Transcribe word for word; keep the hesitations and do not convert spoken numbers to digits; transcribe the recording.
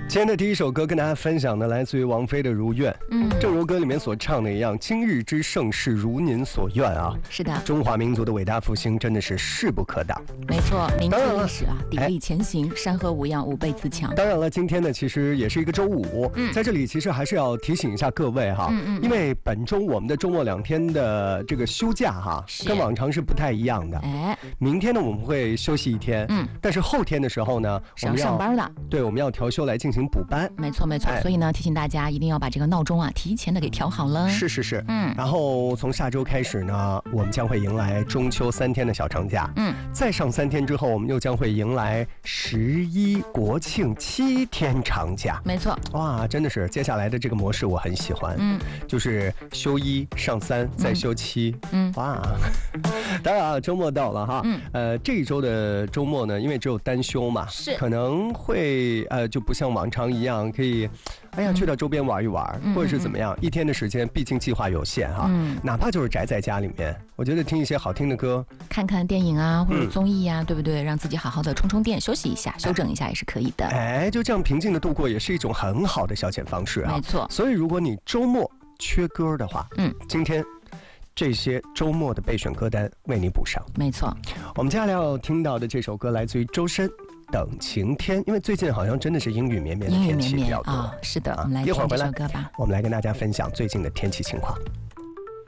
今天的第一首歌跟大家分享的来自于王菲的《如愿》，嗯，正如歌里面所唱的一样，今日之盛世如您所愿啊。 是的， 中华民族的伟大复兴真的是势不可挡。 没错，铭记历史啊，砥砺前行，山河无恙，吾辈自强。 当然了，今天呢其实也是一个周五， 嗯， 在这里其实还是要提醒一下各位哈，嗯嗯，因为本周我们的周末两天的这个休假哈，跟往常是不太一样的。哎，明天呢我们会休息一天，嗯，但是后天的时候呢， 是要上班的， 对，我们要调休来进行补班。 没错没错，哎，所以呢提醒大家一定要把这个闹钟啊提前的给调好了。 是是是，嗯，然后从下周开始呢，我们将会迎来中秋三天的小长假，嗯，再上三天之后，我们又将会迎来十一国庆七天长假。 没错， 哇，真的是接下来的这个模式我很喜欢，嗯，就是休一上三再休七，嗯，哇，当然啊，周末到了哈，嗯，呃，这一周的周末呢，因为只有单休嘛， 是可能会呃就不像往常一样可以，哎呀，去到周边玩一玩，嗯，或者是怎么样，一天的时间，毕竟计划有限哈，嗯，哪怕就是宅在家里面，我觉得听一些好听的歌， 看看电影啊，或者综艺啊，嗯，对不对？让自己好好的充充电，休息一下，休整一下也是可以的。 哎，就这样平静的度过，也是一种很好的消遣方式啊。 没错。 所以如果你周末缺歌的话，嗯，今天这些周末的备选歌单为你补上。 没错。 我们接下来要听到的这首歌来自于周深，《等晴天》，因为最近好像真的是阴雨绵绵的天气比较多。 啊，是的，我们来听这首歌吧。 我们来跟大家分享最近的天气情况。